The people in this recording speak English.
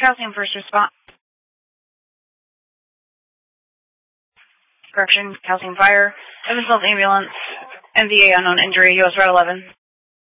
Calcium first response. Correction, Calcium fire. Evansville ambulance. MVA unknown injury. US Route 11.